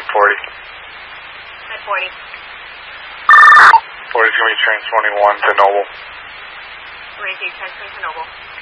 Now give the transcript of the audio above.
at 40. At 40. 40 is going to be train 21 to Noble. Raise 8 10 to Noble.